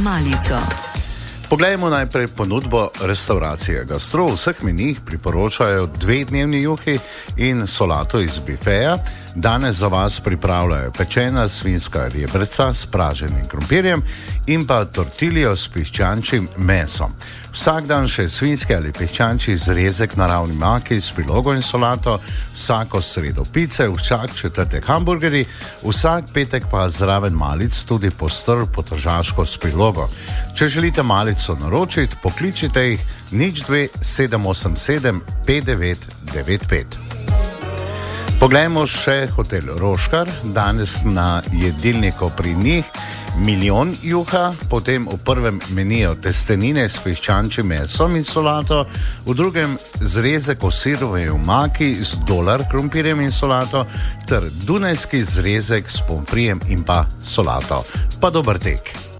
malico. Poglejmo najprej ponudbo restauracije Gastro. V vseh menijih priporočajo 2-dnevni juhi in solato iz bifeja. Danes za vas pripravljajo pečena svinjska rebrca s praženim krompirjem in pa tortiljo s piščančjim mesom. Vsak dan še svinjski ali piščančji zrezek na ravni maki s prilogo in solato, vsako sredo pice, vsak četrtek hamburgerji, vsak petek pa zraven malic tudi postrv potržaško s prilogo. Če želite malico naročiti, pokličite jih 02 787 5995. Poglejmo še hotel Roškar. Danes na jedilniku pri njih milijon juha, potem v prvem meniju testenine s piščančjim mesom in solato, v drugem zrezek v sirovi omaki z dolar krompirjem in solato ter dunajski zrezek s pomfrijem in pa solato. Pa dober tek!